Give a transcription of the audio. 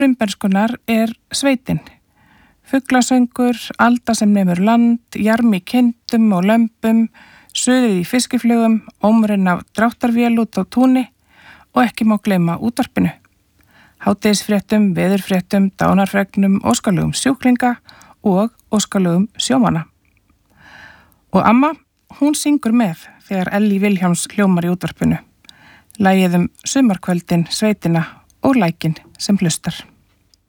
Brumberskunnar sveitin. Fuglasöngur, alda sem nemur land, jarm í kindum og lömbum, suðið í fiskiflugum, ómurinn af dráttarvél út á túni og ekki má gleyma útvarpinu. Hádegisfréttum, veðurfréttum, dánarfregnum, óskalögum sjúklinga og óskalögum sjómanna. Og amma, hún syngur með þegar Ellý Vilhjálms hljómar í útvarpinu. Lagið sumarkvöldin, sveitina og lækin sem hlustar.